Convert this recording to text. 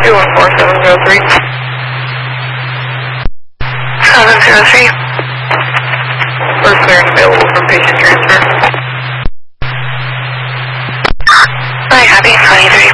214-703. 703. First clearance available from patient transfer. Hi, happy 23.